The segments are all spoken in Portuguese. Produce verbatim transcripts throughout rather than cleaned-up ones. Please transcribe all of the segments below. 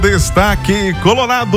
Destaque Colorado,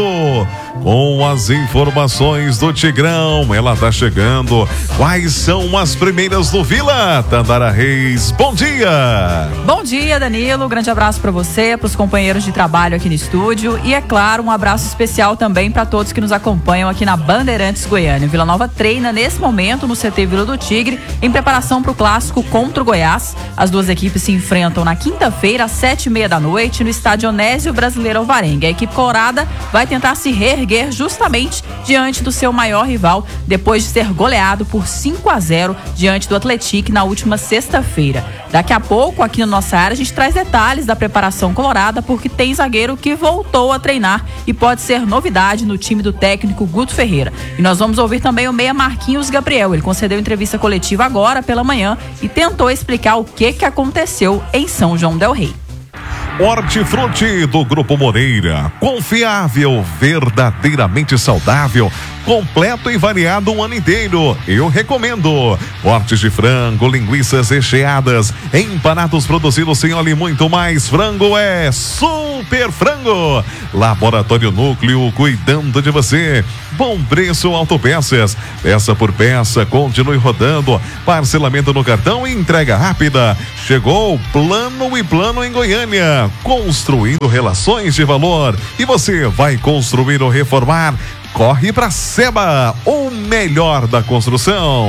com as informações do Tigrão, ela tá chegando. Quais são as primeiras do Vila? Tandara Reis, bom dia! Bom dia, Danilo, grande abraço para você, para os companheiros de trabalho aqui no estúdio e, é claro, um abraço especial também para todos que nos acompanham aqui na Bandeirantes Goiânia. Vila Nova treina nesse momento no C T Vila do Tigre, em preparação para o clássico contra o Goiás. As duas equipes se enfrentam na quinta-feira, às sete e meia da noite, no estádio Onésio Brasileiro Alvarenga. A equipe colorada vai tentar se reerguer justamente diante do seu maior rival, depois de ser goleado por cinco a zero diante do Atlético na última sexta-feira. Daqui a pouco, aqui na nossa área, a gente traz detalhes da preparação colorada, porque tem zagueiro que voltou a treinar e pode ser novidade no time do técnico Guto Ferreira. E nós vamos ouvir também o meia Marquinhos Gabriel. Ele concedeu entrevista coletiva agora pela manhã e tentou explicar o que, que aconteceu em São João del Rei. Hortifruti do Grupo Moreira, confiável, verdadeiramente saudável, completo e variado o ano inteiro. Eu recomendo. Cortes de frango, linguiças recheadas, empanados produzidos sem óleo e muito mais. Frango é Super Frango. Laboratório Núcleo, cuidando de você. Bom preço, autopeças. Peça por peça, continue rodando. Parcelamento no cartão e entrega rápida. Chegou Plano e Plano em Goiânia. Construindo relações de valor. E você vai construir ou reformar? Corre pra Seba, o melhor da construção.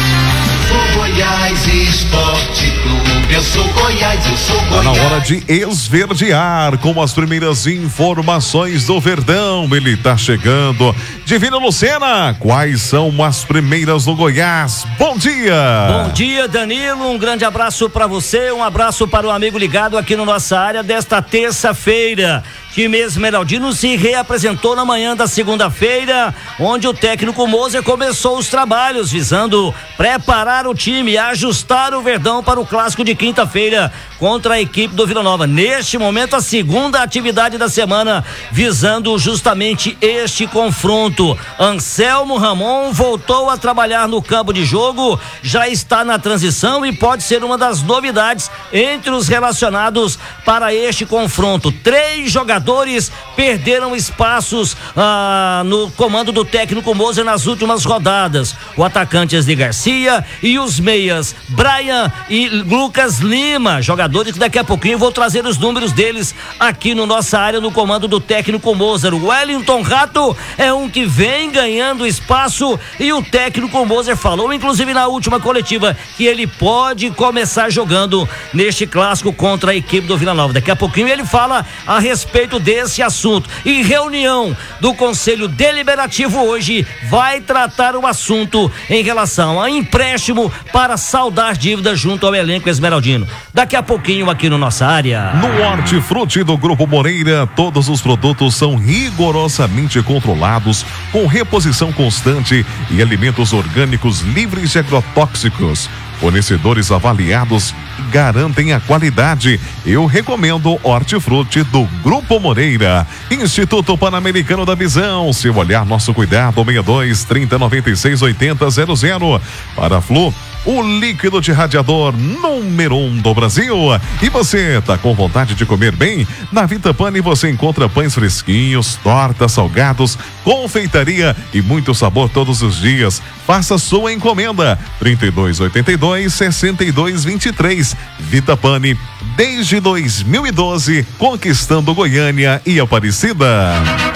Sou Goiás Esporte Clube, eu sou Goiás, eu sou Goiás. Tá na hora de esverdear com as primeiras informações do Verdão. Ele tá chegando. Divina Lucena, quais são as primeiras do Goiás? Bom dia! Bom dia, Danilo, um grande abraço para você, um abraço para o amigo ligado aqui na nossa área desta terça-feira. Time esmeraldino se reapresentou na manhã da segunda-feira, onde o técnico Moser começou os trabalhos visando preparar o time e ajustar o Verdão para o clássico de quinta-feira contra a equipe do Vila Nova. Neste momento, a segunda atividade da semana, visando justamente este confronto. Anselmo Ramon voltou a trabalhar no campo de jogo, já está na transição e pode ser uma das novidades entre os relacionados para este confronto. Três jogadores perderam espaços ah, no comando do técnico Moser nas últimas rodadas. O atacante Esli Garcia e os meias Brian e Lucas Lima, jogadores que daqui a pouquinho eu vou trazer os números deles aqui no nossa área no comando do técnico Moser. O Wellington Rato é um que vem ganhando espaço e o técnico Moser falou, inclusive na última coletiva, que ele pode começar jogando neste clássico contra a equipe do Vila Nova. Daqui a pouquinho ele fala a respeito desse assunto. Em reunião do Conselho Deliberativo hoje, vai tratar o assunto em relação a empréstimo para saldar dívida junto ao elenco esmeraldino. Daqui a pouquinho aqui no nossa área. No Hortifruti do Grupo Moreira, todos os produtos são rigorosamente controlados, com reposição constante e alimentos orgânicos livres de agrotóxicos. Fornecedores avaliados garantem a qualidade. Eu recomendo Hortifruti do Grupo Moreira. Instituto Pan-Americano da Visão. Seu olhar, nosso cuidado. sessenta e dois, trinta, noventa e seis, oitenta, zero zero. Para Flu, o líquido de radiador número um do Brasil. E você tá com vontade de comer bem? Na Vitapane você encontra pães fresquinhos, tortas, salgados, confeitaria e muito sabor todos os dias. Faça sua encomenda. trinta e dois, oitenta e dois, sessenta e dois, vinte e três. Vitapane, desde dois mil e doze, conquistando Goiânia e Aparecida.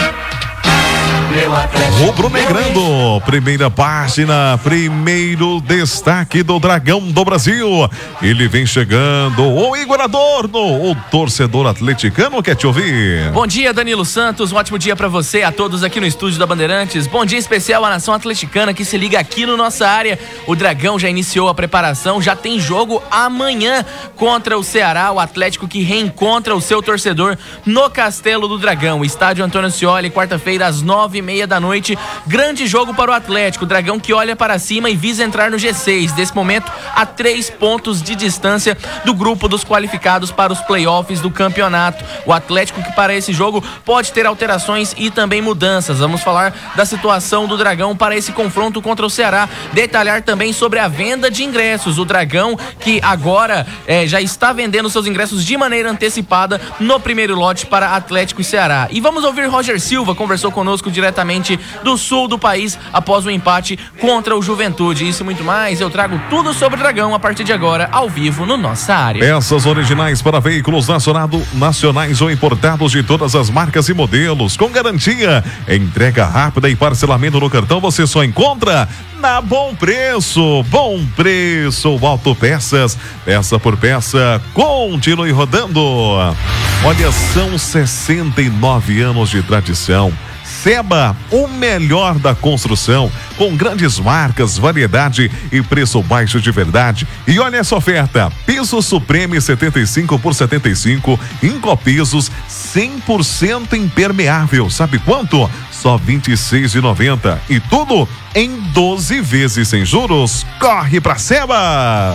Rubro-negrando, primeira página, primeiro destaque do Dragão do Brasil. Ele vem chegando, o Igor Adorno, o torcedor atleticano quer te ouvir. Bom dia, Danilo Santos, um ótimo dia pra você, a todos aqui no estúdio da Bandeirantes. Bom dia especial à nação atleticana que se liga aqui no nossa área. O Dragão já iniciou a preparação, já tem jogo amanhã contra o Ceará, o Atlético que reencontra o seu torcedor no Castelo do Dragão. Estádio Antônio Scioli, quarta-feira às nove nove e meia da noite. Grande jogo para o Atlético, o Dragão que olha para cima e visa entrar no G seis. Nesse momento, a três pontos de distância do grupo dos qualificados para os playoffs do campeonato. O Atlético que para esse jogo pode ter alterações e também mudanças. Vamos falar da situação do Dragão para esse confronto contra o Ceará. Detalhar também sobre a venda de ingressos. O Dragão que agora é, já está vendendo seus ingressos de maneira antecipada no primeiro lote para Atlético e Ceará. E vamos ouvir Roger Silva, conversou conosco diretamente do sul do país após o empate contra o Juventude. Isso e muito mais, eu trago tudo sobre o Dragão a partir de agora, ao vivo no Nossa Área. Peças originais para veículos nacionado, nacionais ou importados de todas as marcas e modelos, com garantia, entrega rápida e parcelamento no cartão você só encontra na Bom Preço. Bom Preço, Autopeças, peça por peça, continue rodando. Olha, são sessenta e nove anos de tradição. Seba, o melhor da construção, com grandes marcas, variedade e preço baixo de verdade. E olha essa oferta: piso Supreme setenta e cinco por setenta e cinco, Incopisos cem por cento impermeável. Sabe quanto? Só vinte e seis reais e noventa centavos. E tudo em doze vezes sem juros. Corre pra Seba!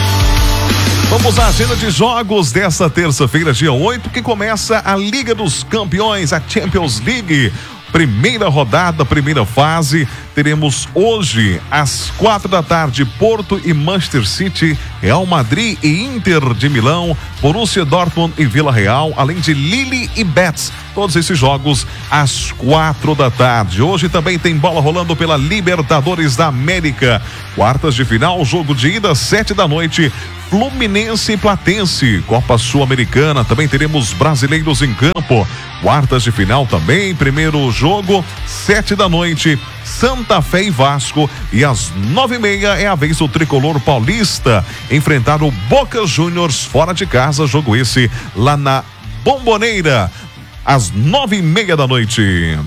Vamos à agenda de jogos dessa terça-feira, dia oito, que começa a Liga dos Campeões, a Champions League. Primeira rodada, primeira fase. Teremos hoje, às quatro da tarde, Porto e Manchester City, Real Madrid e Inter de Milão, Borussia Dortmund e Vila Real, além de Lille e Betis. Todos esses jogos às quatro da tarde. Hoje também tem bola rolando pela Libertadores da América. Quartas de final, jogo de ida, sete da noite. Fluminense e Platense, Copa Sul-Americana, também teremos brasileiros em campo. Quartas de final também, primeiro jogo, sete da noite, Santa Fé e Vasco. E às nove e meia é a vez do tricolor paulista enfrentar o Boca Juniors fora de casa, jogo esse lá na Bomboneira, às nove e meia da noite.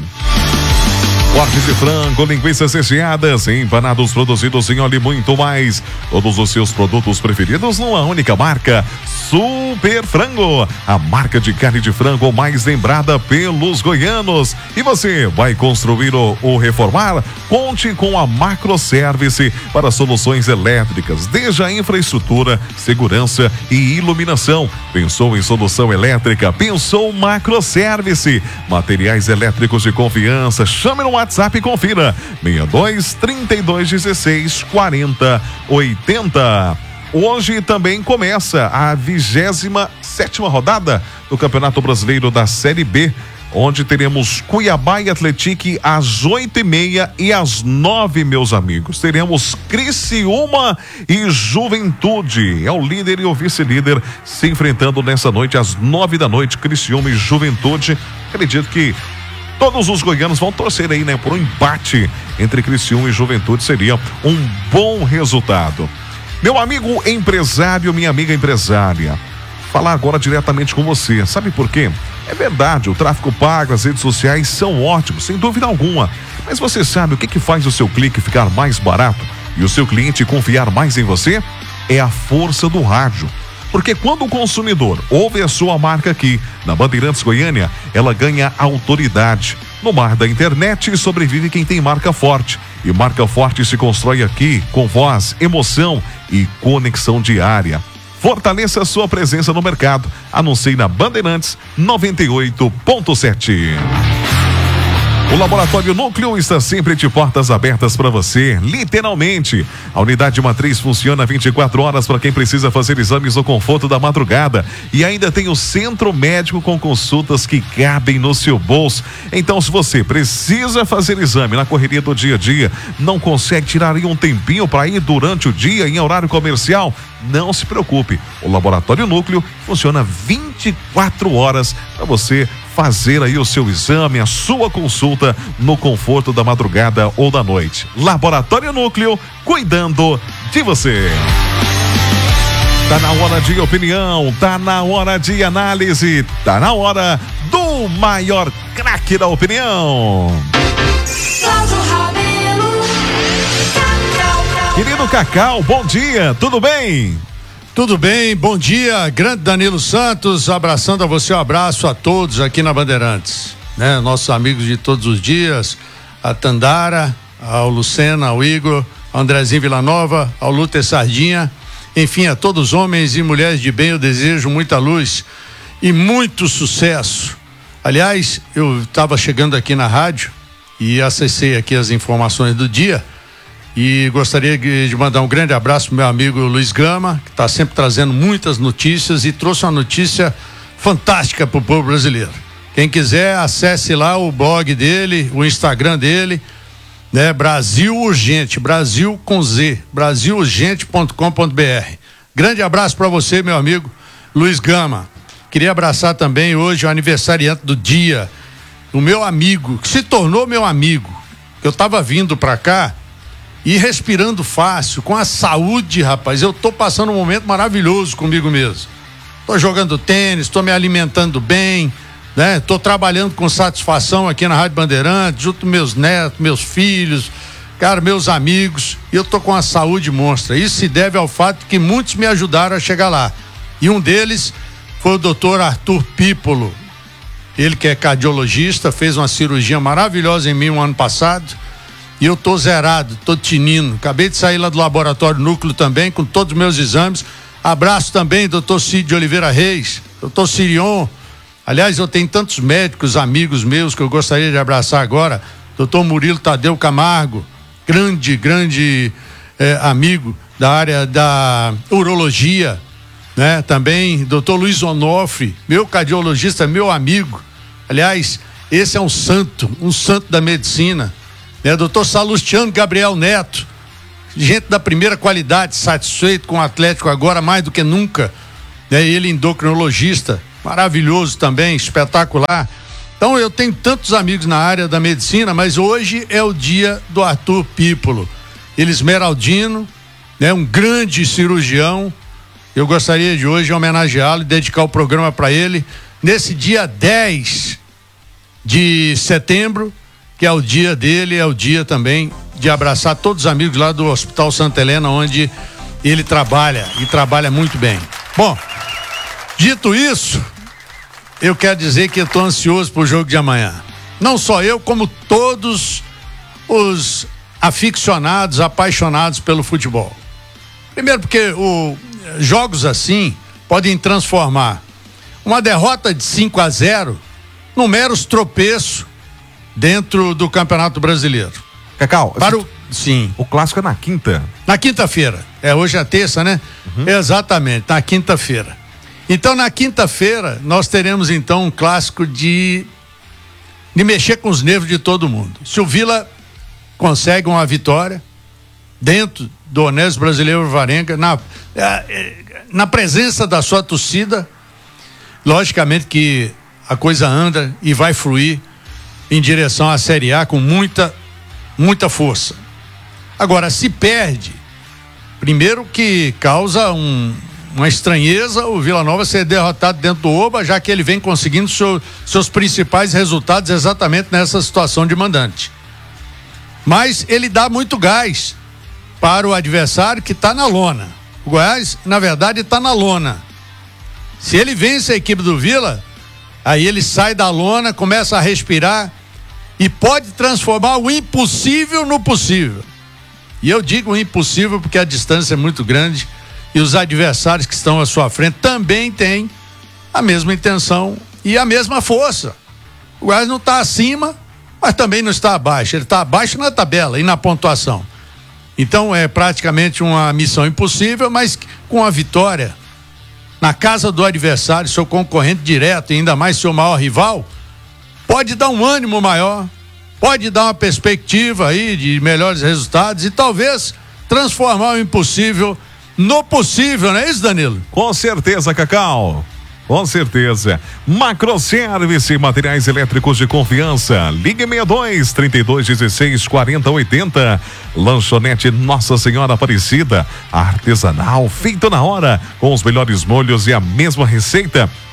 Cortes de frango, linguiças recheadas, empanados produzidos em óleo e muito mais. Todos os seus produtos preferidos numa única marca. Super Frango, a marca de carne de frango mais lembrada pelos goianos. E você vai construir ou, ou reformar? Conte com a Macroservice para soluções elétricas, desde a infraestrutura, segurança e iluminação. Pensou em solução elétrica? Pensou Macroservice. Materiais elétricos de confiança. Chame no WhatsApp e confira. seis dois, trinta e dois, dezesseis, quarenta, oitenta. Hoje também começa a vigésima sétima rodada do Campeonato Brasileiro da Série B, onde teremos Cuiabá e Atlético às oito e meia e às nove, meus amigos. Teremos Criciúma e Juventude. É o líder e o vice-líder se enfrentando nessa noite às nove da noite. Criciúma e Juventude. Acredito que todos os goianos vão torcer aí, né, por um empate entre Criciúma e Juventude. Seria um bom resultado. Meu amigo empresário, minha amiga empresária, falar agora diretamente com você. Sabe por quê? É verdade, o tráfego pago, as redes sociais são ótimos, sem dúvida alguma. Mas você sabe o que que faz o seu clique ficar mais barato e o seu cliente confiar mais em você? É a força do rádio. Porque quando o consumidor ouve a sua marca aqui, na Bandeirantes Goiânia, ela ganha autoridade. No mar da internet sobrevive quem tem marca forte. E marca forte se constrói aqui, com voz, emoção e conexão diária. Fortaleça a sua presença no mercado. Anuncie na Bandeirantes noventa e oito ponto sete. O Laboratório Núcleo está sempre de portas abertas para você, literalmente. A unidade matriz funciona vinte e quatro horas para quem precisa fazer exames no conforto da madrugada. E ainda tem o centro médico com consultas que cabem no seu bolso. Então, se você precisa fazer exame na correria do dia a dia, não consegue tirar aí um tempinho para ir durante o dia em horário comercial, não se preocupe. O Laboratório Núcleo funciona vinte e quatro horas para você fazer aí o seu exame, a sua consulta no conforto da madrugada ou da noite. Laboratório Núcleo, cuidando de você. Tá na hora de opinião, tá na hora de análise, tá na hora do maior craque da opinião. Querido Cacau, bom dia, tudo bem? Tudo bem, bom dia, grande Danilo Santos, abraçando a você, um abraço a todos aqui na Bandeirantes. né? Nossos amigos de todos os dias, a Tandara, ao Lucena, ao Igor, ao Andrezinho Villanova, ao Lúter Sardinha, enfim, a todos os homens e mulheres de bem eu desejo muita luz e muito sucesso. Aliás, eu estava chegando aqui na rádio e acessei aqui as informações do dia e gostaria de mandar um grande abraço pro meu amigo Luiz Gama, que está sempre trazendo muitas notícias e trouxe uma notícia fantástica pro povo brasileiro. Quem quiser, acesse lá o blog dele, o Instagram dele, né? Brasil Urgente, Brasil com Z, brasil urgente ponto com ponto b r. Grande abraço para você, meu amigo Luiz Gama. Queria abraçar também hoje o aniversariante do dia, o meu amigo, que se tornou meu amigo. Eu tava vindo para cá e respirando fácil, com a saúde, rapaz. Eu tô passando um momento maravilhoso comigo mesmo. Tô jogando tênis, tô me alimentando bem, né? Tô trabalhando com satisfação aqui na Rádio Bandeirantes, junto com meus netos, meus filhos, cara, meus amigos, e eu tô com a saúde monstra. Isso se deve ao fato que muitos me ajudaram a chegar lá. E um deles foi o doutor Arthur Pípolo. Ele que é cardiologista, fez uma cirurgia maravilhosa em mim um ano passado, e eu tô zerado, tô tinindo. Acabei de sair lá do laboratório núcleo também, com todos os meus exames. Abraço também, doutor Cid de Oliveira Reis, doutor Sirion. Aliás, eu tenho tantos médicos, amigos meus, que eu gostaria de abraçar agora. doutor Murilo Tadeu Camargo, grande, grande eh, amigo da área da urologia, né? Também doutor Luiz Onofre, meu cardiologista, meu amigo. Aliás, esse é um santo, um santo da medicina, né? doutor Salustiano Gabriel Neto, gente da primeira qualidade, satisfeito com o Atlético agora mais do que nunca, né? Ele endocrinologista, maravilhoso também, espetacular. Então eu tenho tantos amigos na área da medicina, mas hoje é o dia do Arthur Pípolo, ele esmeraldino, né? Um grande cirurgião. Eu gostaria de hoje homenageá-lo e dedicar o programa para ele nesse dia dez de setembro, que é o dia dele, é o dia também de abraçar todos os amigos lá do Hospital Santa Helena, onde ele trabalha e trabalha muito bem. Bom, dito isso, eu quero dizer que eu estou ansioso para o jogo de amanhã. Não só eu, como todos os aficionados, apaixonados pelo futebol. Primeiro porque o jogos assim podem transformar uma derrota de cinco a zero num mero tropeço dentro do Campeonato Brasileiro. Cacau, Para o... Sim. O clássico é na quinta. Na quinta-feira. É, hoje é terça, né? Uhum. Exatamente, na quinta-feira. Então, na quinta-feira, nós teremos então um clássico de de mexer com os nervos de todo mundo. Se o Vila consegue uma vitória dentro do Onésio Brasileiro Varenga, na, na presença da sua torcida, logicamente que a coisa anda e vai fluir em direção à Série A com muita, muita força. Agora, se perde, primeiro que causa um, uma estranheza o Vila Nova ser derrotado dentro do Oba, já que ele vem conseguindo seu, seus principais resultados exatamente nessa situação de mandante. Mas ele dá muito gás para o adversário que está na lona. O Goiás, na verdade, está na lona. Se ele vence a equipe do Vila, aí ele sai da lona, começa a respirar e pode transformar o impossível no possível. E eu digo impossível porque a distância é muito grande e os adversários que estão à sua frente também têm a mesma intenção e a mesma força. O Goiás não está acima, mas também não está abaixo. Ele está abaixo na tabela e na pontuação. Então é praticamente uma missão impossível, mas com a vitória na casa do adversário, seu concorrente direto e ainda mais seu maior rival, pode dar um ânimo maior, pode dar uma perspectiva aí de melhores resultados e talvez transformar o impossível no possível, não é isso, Danilo? Com certeza, Cacau. Com certeza. Macroservice, materiais elétricos de confiança. Ligue sessenta e dois, trinta e dois, dezesseis, quarenta, oitenta. Lanchonete Nossa Senhora Aparecida. Artesanal, feito na hora, com os melhores molhos e a mesma receita.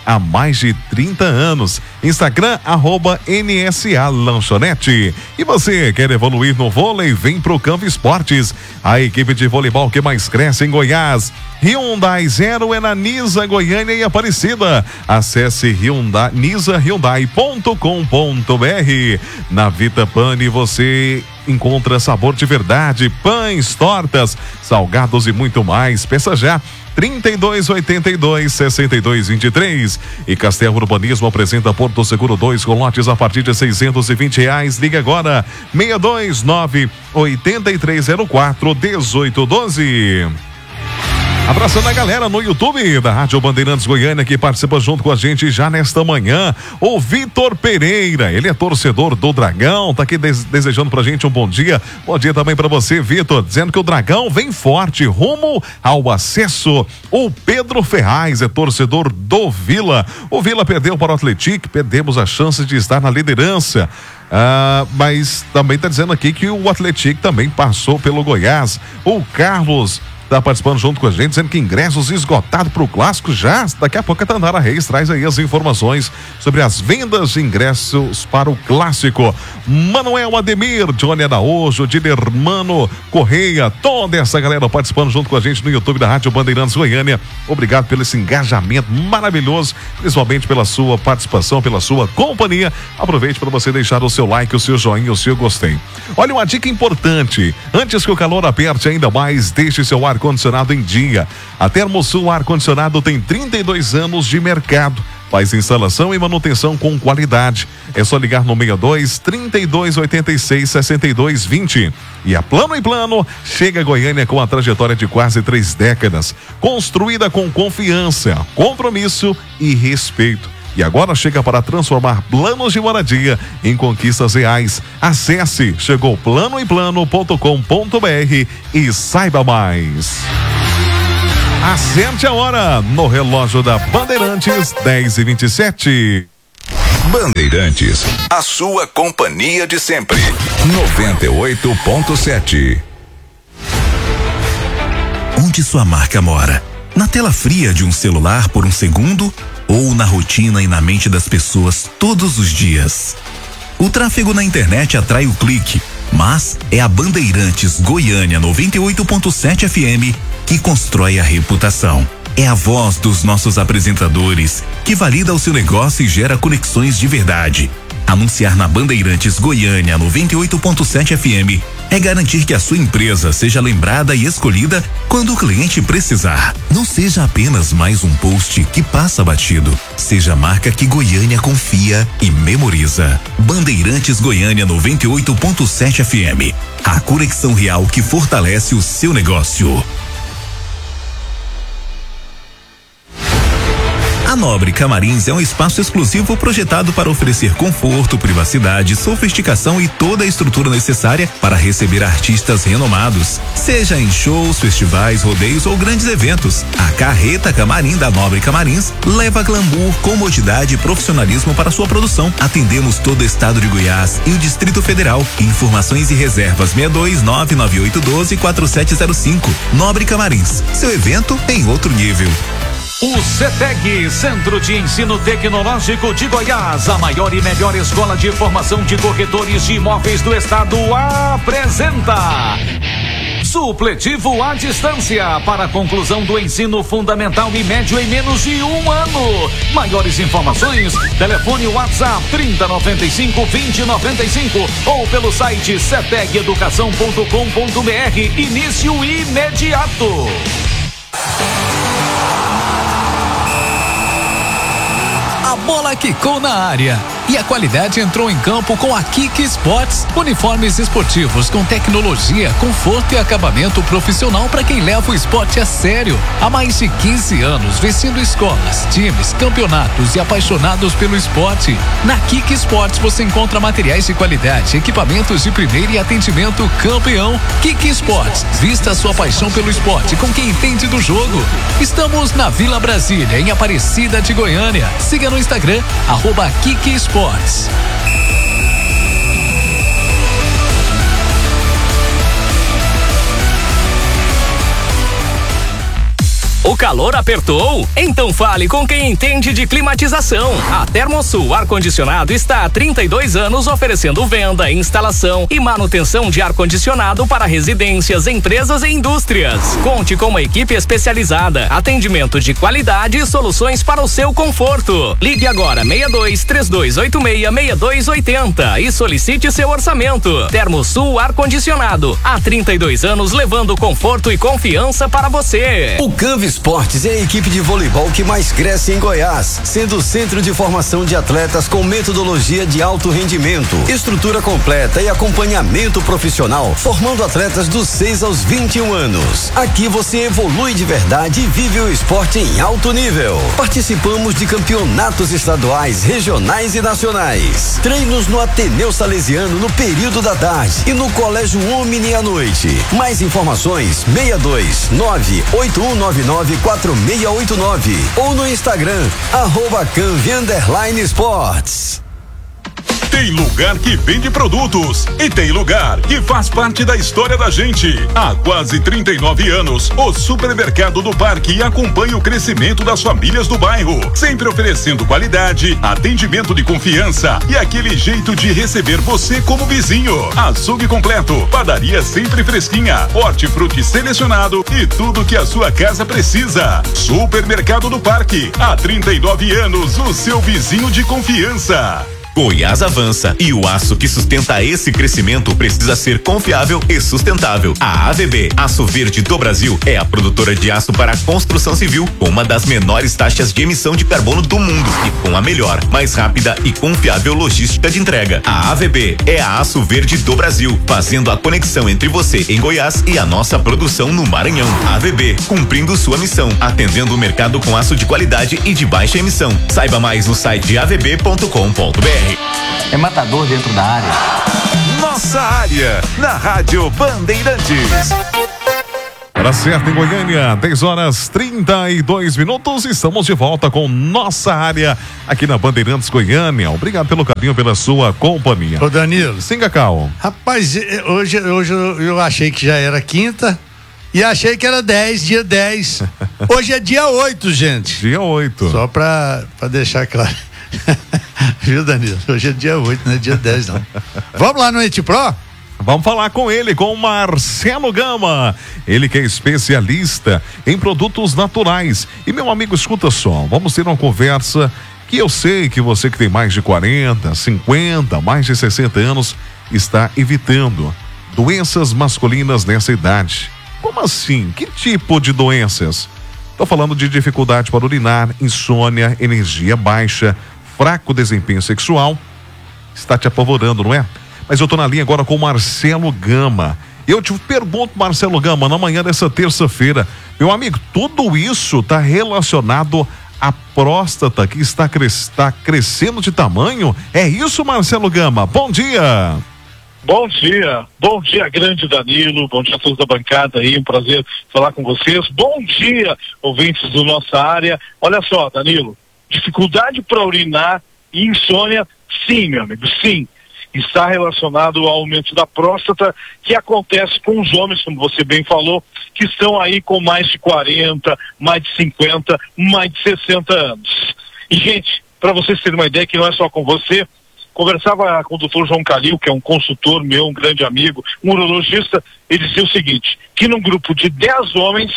há mais de trinta anos. Instagram, arroba N S A Lanchonete. E você quer evoluir no vôlei? Vem pro Campo Esportes, a equipe de voleibol que mais cresce em Goiás. Hyundai Zero é na Nisa, Goiânia e Aparecida. Acesse Hyundai, nisa hyundai ponto com ponto b r. Na Vita Pane você encontra sabor de verdade, pães, tortas, salgados e muito mais. Peça já trinta e dois, oitenta e dois, sessenta e dois, vinte e três. E Castel Urbanismo apresenta Porto Seguro dois com lotes a partir de seiscentos e vinte reais. Liga agora seis dois nove, oito três zero quatro, um oito um dois. Abraçando a galera no YouTube da Rádio Bandeirantes Goiânia que participa junto com a gente já nesta manhã. O Vitor Pereira, ele é torcedor do Dragão, tá aqui des- desejando pra gente um bom dia. Bom dia também pra você, Vitor, dizendo que o Dragão vem forte rumo ao acesso. O Pedro Ferraz é torcedor do Vila. O Vila perdeu para o Atlético, perdemos a chance de estar na liderança. Ah, mas também tá dizendo aqui que o Atlético também passou pelo Goiás. O Carlos está participando junto com a gente, dizendo que ingressos esgotados para o clássico já. Daqui a pouco a Tandara Reis traz aí as informações sobre as vendas de ingressos para o clássico. Manuel Ademir, Johnny Araújo, Didermano Correia, toda essa galera participando junto com a gente no YouTube da Rádio Bandeirantes Goiânia. Obrigado pelo esse engajamento maravilhoso, principalmente pela sua participação, pela sua companhia. Aproveite para você deixar o seu like, o seu joinha, o seu gostei. Olha, uma dica importante: antes que o calor aperte ainda mais, deixe seu ar ar-condicionado em dia. A Termosul Ar-Condicionado tem trinta e dois anos de mercado. Faz instalação e manutenção com qualidade. É só ligar no seis dois, trinta e dois, oitenta e seis, sessenta e dois, vinte. E a Plano e Plano chega a Goiânia com a trajetória de quase três décadas. Construída com confiança, compromisso e respeito. E agora chega para transformar planos de moradia em conquistas reais. Acesse chegou plano e plano ponto com ponto b r e saiba mais. Acerte a hora no relógio da Bandeirantes, dez e vinte e sete. Bandeirantes, a sua companhia de sempre. noventa e oito ponto sete. Onde sua marca mora? Na tela fria de um celular por um segundo? Ou na rotina e na mente das pessoas todos os dias? O tráfego na internet atrai o clique, mas é a Bandeirantes Goiânia noventa e oito ponto sete F M que constrói a reputação. É a voz dos nossos apresentadores que valida o seu negócio e gera conexões de verdade. Anunciar na Bandeirantes Goiânia noventa e oito ponto sete F M é garantir que a sua empresa seja lembrada e escolhida quando o cliente precisar. Não seja apenas mais um post que passa batido. Seja a marca que Goiânia confia e memoriza. Bandeirantes Goiânia noventa e oito ponto sete F M. A conexão real que fortalece o seu negócio. A Nobre Camarins é um espaço exclusivo projetado para oferecer conforto, privacidade, sofisticação e toda a estrutura necessária para receber artistas renomados. Seja em shows, festivais, rodeios ou grandes eventos, a Carreta Camarim da Nobre Camarins leva glamour, comodidade e profissionalismo para sua produção. Atendemos todo o estado de Goiás e o Distrito Federal. Informações e reservas seis dois nove nove oito um dois quatro sete zero cinco. Nobre Camarins, seu evento em outro nível. O CETEG, Centro de Ensino Tecnológico de Goiás, a maior e melhor escola de formação de corretores de imóveis do estado, apresenta supletivo à distância para a conclusão do ensino fundamental e médio em menos de um ano. Maiores informações, telefone WhatsApp trinta, noventa e cinco, vinte, noventa e cinco ou pelo site ceteg educação ponto com ponto b r. Início imediato. A bola quicou na área e a qualidade entrou em campo com a Kik Sports. Uniformes esportivos com tecnologia, conforto e acabamento profissional para quem leva o esporte a sério. Há mais de quinze anos, vestindo escolas, times, campeonatos e apaixonados pelo esporte. Na Kik Sports você encontra materiais de qualidade, equipamentos de primeira e atendimento campeão. Kik Sports, vista a sua paixão pelo esporte com quem entende do jogo. Estamos na Vila Brasília, em Aparecida de Goiânia. Siga no Instagram, arroba Kik Sports. O calor apertou? Então fale com quem entende de climatização. A Termosul Ar-Condicionado está há trinta e dois anos oferecendo venda, instalação e manutenção de ar-condicionado para residências, empresas e indústrias. Conte com uma equipe especializada, atendimento de qualidade e soluções para o seu conforto. Ligue agora seis dois três dois oito seis seis dois oito zero e solicite seu orçamento. Termosul Ar-Condicionado, há trinta e dois anos levando conforto e confiança para você. O Canva Esportes é a equipe de voleibol que mais cresce em Goiás, sendo o centro de formação de atletas com metodologia de alto rendimento, estrutura completa e acompanhamento profissional, formando atletas dos seis aos vinte e um anos. Aqui você evolui de verdade e vive o esporte em alto nível. Participamos de campeonatos estaduais, regionais e nacionais. Treinos no Ateneu Salesiano no período da tarde e no Colégio Omni à noite. Mais informações seis dois nove oito um nove nove quatro seis oito nove ou no Instagram arroba Canvi underline Esportes. Tem lugar que vende produtos e tem lugar que faz parte da história da gente. Há quase trinta e nove anos, o Supermercado do Parque acompanha o crescimento das famílias do bairro, sempre oferecendo qualidade, atendimento de confiança e aquele jeito de receber você como vizinho. Açougue completo, padaria sempre fresquinha, hortifruti selecionado e tudo que a sua casa precisa. Supermercado do Parque, há trinta e nove anos, o seu vizinho de confiança. Goiás avança e o aço que sustenta esse crescimento precisa ser confiável e sustentável. A A V B, Aço Verde do Brasil, é a produtora de aço para a construção civil com uma das menores taxas de emissão de carbono do mundo e com a melhor, mais rápida e confiável logística de entrega. A A V B é a Aço Verde do Brasil, fazendo a conexão entre você em Goiás e a nossa produção no Maranhão. A A V B, cumprindo sua missão, atendendo o mercado com aço de qualidade e de baixa emissão. Saiba mais no site a v b ponto com ponto b r. É matador dentro da área. Nossa área, na Rádio Bandeirantes. Hora certa em Goiânia, dez horas trinta e dois minutos. Estamos de volta com Nossa Área aqui na Bandeirantes Goiânia. Obrigado pelo carinho, pela sua companhia. Ô Danilo. Sim, Cacau. Rapaz, hoje, hoje eu achei que já era quinta e achei que era dez, dia dez. Hoje é dia oito, gente. Dia oito. Só pra, pra deixar claro. Viu, Danilo? Hoje é dia oito, não é dia dez, não. Vamos lá no Eti Pro? Vamos falar com ele, com o Marcelo Gama. Ele que é especialista em produtos naturais. E, meu amigo, escuta só, vamos ter uma conversa que eu sei que você que tem mais de quarenta, cinquenta, mais de sessenta anos está evitando doenças masculinas nessa idade. Como assim? Que tipo de doenças? Estou falando de dificuldade para urinar, insônia, energia baixa, fraco desempenho sexual. Está te apavorando, não é? Mas eu estou na linha agora com o Marcelo Gama. Eu te pergunto, Marcelo Gama, na manhã dessa terça-feira, meu amigo, tudo isso está relacionado à próstata que está, cres- está crescendo de tamanho? É isso, Marcelo Gama? Bom dia! Bom dia, bom dia, grande Danilo, bom dia a todos da bancada aí, um prazer falar com vocês. Bom dia, ouvintes do Nossa Área. Olha só, Danilo, dificuldade para urinar e insônia, sim, meu amigo, sim. Está relacionado ao aumento da próstata, que acontece com os homens, como você bem falou, que estão aí com mais de quarenta, mais de cinquenta, mais de sessenta anos. E, gente, para vocês terem uma ideia, que não é só com você, conversava com o doutor João Calil, que é um consultor meu, um grande amigo, um urologista, ele dizia o seguinte, que num grupo de dez homens,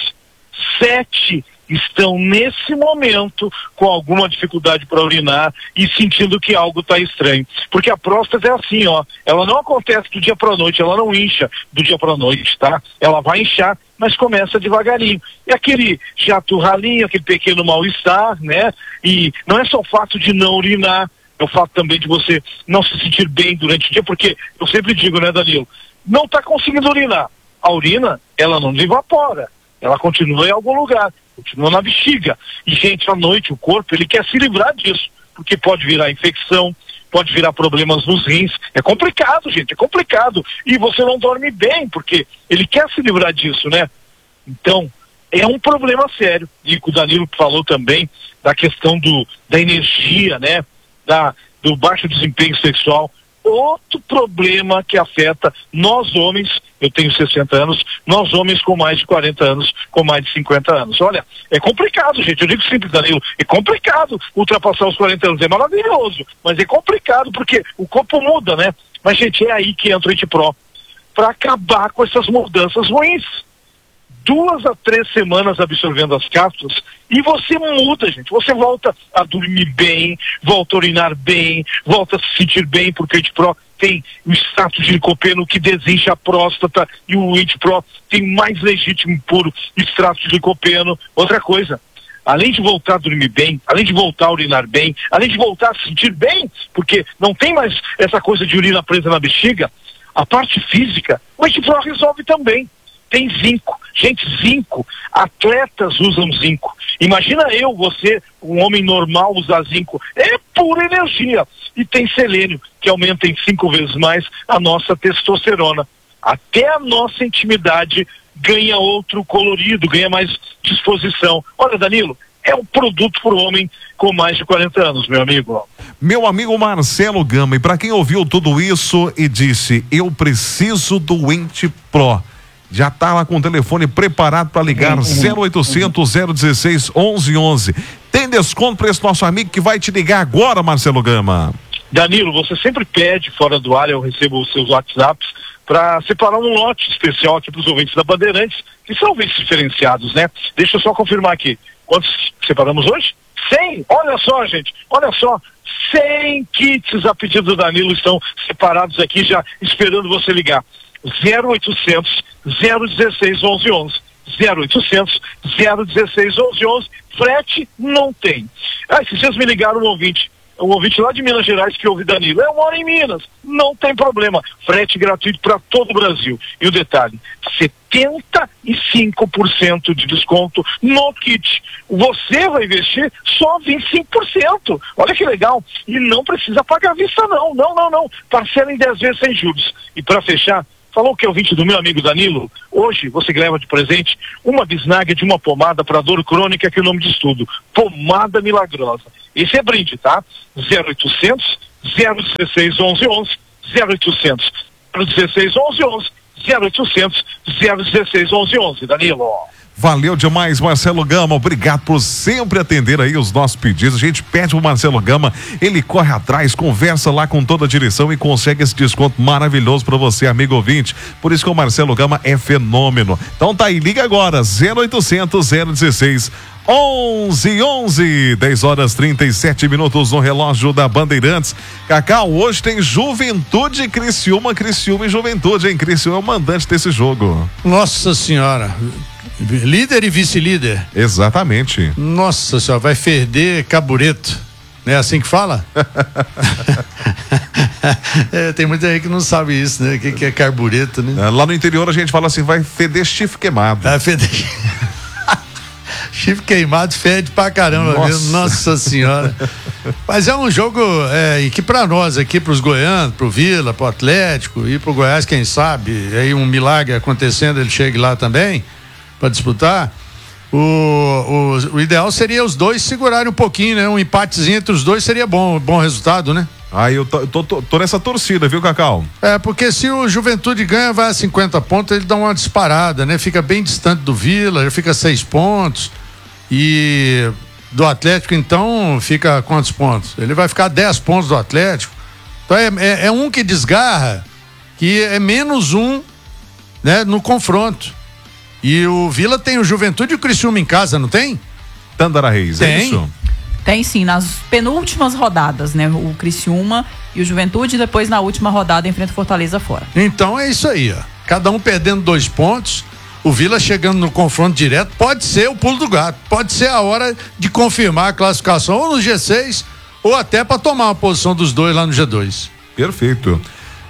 sete estão nesse momento com alguma dificuldade para urinar e sentindo que algo está estranho. Porque a próstata é assim, ó, ela não acontece do dia para a noite, ela não incha do dia para a noite, tá? Ela vai inchar, mas começa devagarinho. E aquele jato ralinho, aquele pequeno mal-estar, né? E não é só o fato de não urinar, é o fato também de você não se sentir bem durante o dia, porque eu sempre digo, né, Danilo, não está conseguindo urinar. A urina, ela não evapora, ela continua em algum lugar, continua na bexiga. E, gente, à noite o corpo, ele quer se livrar disso, porque pode virar infecção, pode virar problemas nos rins. É complicado, gente, é complicado. E você não dorme bem, porque ele quer se livrar disso, né? Então, é um problema sério. E o Danilo falou também da questão do, da energia, né? Da, do baixo desempenho sexual. outro problema que afeta nós homens. Eu tenho sessenta anos, nós homens com mais de quarenta anos, com mais de cinquenta anos. Olha, é complicado, gente, eu digo simples, Danilo, é complicado ultrapassar os quarenta anos, é maravilhoso, mas é complicado porque o corpo muda, né? Mas, gente, é aí que entra o Ente-Pro, para acabar com essas mudanças ruins. Duas a três semanas absorvendo as cápsulas e você muda, gente. Você volta a dormir bem, volta a urinar bem, volta a se sentir bem, porque o Ente-Pro tem o extrato de licopeno que desincha a próstata e o Ente-Pro tem mais legítimo e puro extrato de licopeno. Outra coisa, além de voltar a dormir bem, além de voltar a urinar bem, além de voltar a se sentir bem, porque não tem mais essa coisa de urina presa na bexiga, a parte física, o Ente-Pro resolve também. Tem zinco. Gente, zinco. Atletas usam zinco. Imagina eu, você, um homem normal usar zinco. É pura energia. E tem selênio, que aumenta em cinco vezes mais a nossa testosterona. Até a nossa intimidade ganha outro colorido, ganha mais disposição. Olha, Danilo, é um produto para o homem com mais de quarenta anos, meu amigo. Meu amigo Marcelo Gama, e para quem ouviu tudo isso e disse, eu preciso do Ente-Pro, já tá lá com o telefone preparado para ligar zero oitocentos, zero dezesseis, onze onze. Tem desconto para esse nosso amigo que vai te ligar agora, Marcelo Gama? Danilo, você sempre pede fora do ar, eu recebo os seus WhatsApps para separar um lote especial aqui para os ouvintes da Bandeirantes, que são ouvintes diferenciados, né? Deixa eu só confirmar aqui. Quantos separamos hoje? cem! Olha só, gente, olha só. cem kits a pedido do Danilo estão separados aqui já esperando você ligar. zero oitocentos, zero dezesseis, onze onze. zero oitocentos, zero dezesseis, onze onze. Frete não tem. Ah, se vocês me ligaram um ouvinte, um ouvinte lá de Minas Gerais que ouve Danilo, eu moro em Minas, não tem problema. Frete gratuito para todo o Brasil. E o detalhe, setenta e cinco por cento de desconto no kit. Você vai investir só vinte e cinco por cento. Olha que legal. E não precisa pagar à vista não, não, não, não. Parcela em dez vezes sem juros. E para fechar, falou que é ouvinte do meu amigo Danilo, hoje você leva de presente uma bisnaga de uma pomada para dor crônica, que é o nome de estudo, pomada milagrosa. Esse é brinde, tá? zero oitocentos, zero dezesseis, onze onze, zero oitocentos, zero dezesseis, onze onze, zero oitocentos, zero dezesseis, onze onze, Danilo. Valeu demais, Marcelo Gama, obrigado por sempre atender aí os nossos pedidos. A gente pede pro Marcelo Gama, ele corre atrás, conversa lá com toda a direção e consegue esse desconto maravilhoso para você, amigo ouvinte. Por isso que o Marcelo Gama é fenômeno. Então tá aí, liga agora, zero oitocentos, zero dezesseis, onze onze, dez horas trinta e sete minutos no relógio da Bandeirantes. Cacau, hoje tem Juventude, Criciúma, Criciúma e Juventude, hein? Criciúma é o mandante desse jogo. Nossa senhora, líder e vice-líder. Exatamente. Nossa senhora, vai perder Cabureto, não é assim que fala? É, tem muita gente que não sabe isso, né? O que, que é carbureto, né? Lá no interior a gente fala assim, vai feder chifre queimado. Vai feder... Chifre queimado fede pra caramba. Nossa, mesmo. Nossa senhora. Mas é um jogo é, que pra nós aqui, pros goianos, pro Vila, pro Atlético e pro Goiás, quem sabe, aí um milagre acontecendo, ele chegue lá também pra disputar. O, o, o ideal seria os dois segurarem um pouquinho, né? Um empatezinho entre os dois seria bom, bom resultado, né? Ah, eu tô, tô, tô, tô nessa torcida, viu, Cacau? É, porque se o Juventude ganha, vai a cinquenta pontos, ele dá uma disparada, né? Fica bem distante do Vila, ele fica seis pontos. E do Atlético, então, fica quantos pontos? Ele vai ficar dez pontos do Atlético. Então é, é, é um que desgarra, que é menos um, né, no confronto. E o Vila tem o Juventude e o Criciúma em casa, não tem? Tandara Reis, tem. É isso? Tem sim, nas penúltimas rodadas, né? O Criciúma e o Juventude, depois na última rodada enfrenta o Fortaleza fora. Então é isso aí, ó. Cada um perdendo dois pontos. O Vila chegando no confronto direto, pode ser o pulo do gato, pode ser a hora de confirmar a classificação ou no G seis ou até para tomar uma posição dos dois lá no G dois. Perfeito.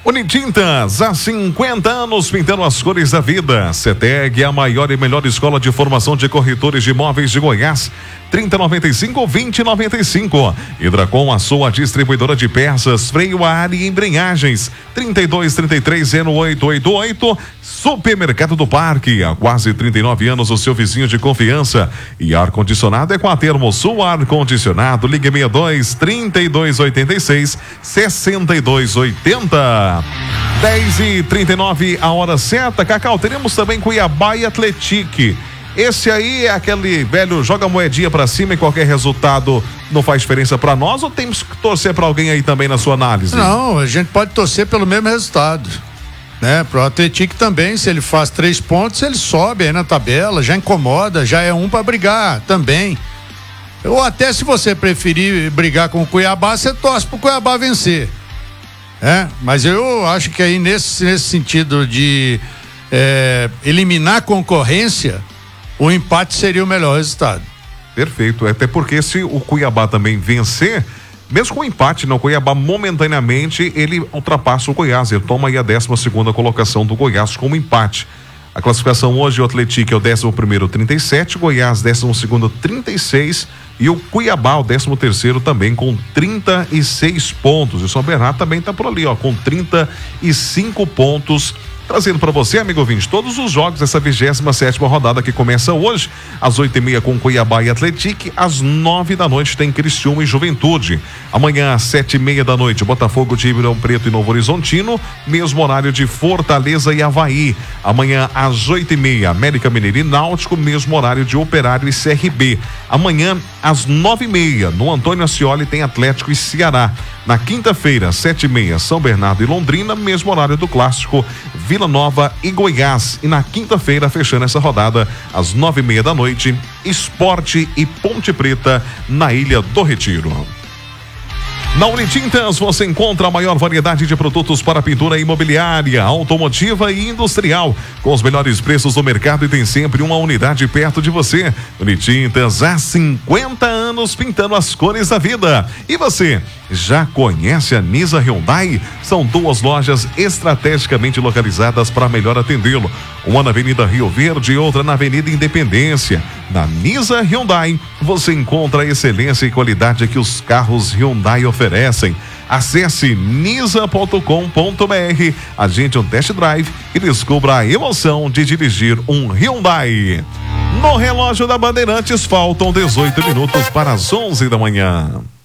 Unitintas, há cinquenta anos pintando as cores da vida. CETEG é a maior e melhor escola de formação de corretores de imóveis de Goiás. trinta noventa e cinco, vinte noventa e cinco. Hidracom, a sua distribuidora de peças, freio a ar e embreagens. trinta e dois, trinta e três, zero oito oito oito. Supermercado do Parque, há quase trinta e nove anos, o seu vizinho de confiança. E ar-condicionado é com a Termosul Ar-Condicionado. Ligue sessenta e dois, trinta e dois oitenta e seis, sessenta e dois oitenta. dez e trinta e nove, a hora certa. Cacau, teremos também Cuiabá e Atlético. Esse aí é aquele velho joga moedinha pra cima e qualquer resultado não faz diferença pra nós, ou temos que torcer pra alguém aí também na sua análise? Não, a gente pode torcer pelo mesmo resultado, né? Pro Atlético também, se ele faz três pontos, ele sobe aí na tabela, já incomoda, já é um pra brigar também. Ou até se você preferir brigar com o Cuiabá, você torce pro Cuiabá vencer. É, mas eu acho que aí nesse, nesse sentido de é, eliminar a concorrência, o empate seria o melhor resultado. Perfeito, até porque se o Cuiabá também vencer, mesmo com o empate, não, o Cuiabá momentaneamente ele ultrapassa o Goiás, ele toma aí a décima segunda colocação do Goiás como empate. A classificação hoje, o Atlético é o décimo primeiro, trinta e sete, Goiás décimo segundo, trinta e seis e o Cuiabá, o décimo terceiro, também com trinta e seis pontos. E o São Bernardo também está por ali, ó, com trinta e cinco pontos. Trazendo para você, amigo ouvinte, todos os jogos dessa vigésima sétima rodada que começa hoje, às oito e meia com Cuiabá e Atlético, às nove da noite tem Criciúma e Juventude. Amanhã, às sete e meia da noite, Botafogo de Ribeirão Preto e Novo Horizontino, mesmo horário de Fortaleza e Avaí. Amanhã, às oito e meia, América Mineiro e Náutico, mesmo horário de Operário e C R B. Amanhã, às nove e meia, no Antônio Ascioli tem Atlético e Ceará. Na quinta-feira, sete e meia, São Bernardo e Londrina, mesmo horário do clássico, Vila Nova e Goiás. E na quinta-feira, fechando essa rodada, às nove e meia da noite, Esporte e Ponte Preta, na Ilha do Retiro. Na Unitintas você encontra a maior variedade de produtos para pintura imobiliária, automotiva e industrial, com os melhores preços do mercado, e tem sempre uma unidade perto de você. Unitintas, há cinquenta anos pintando as cores da vida. E você, já conhece a Nisa Hyundai? São duas lojas estrategicamente localizadas para melhor atendê-lo. Uma na Avenida Rio Verde e outra na Avenida Independência. Na Nisa Hyundai, você encontra a excelência e qualidade que os carros Hyundai oferecem. Acesse nisa ponto com ponto br, agende um test drive e descubra a emoção de dirigir um Hyundai. No relógio da Bandeirantes, faltam dezoito minutos para as onze da manhã.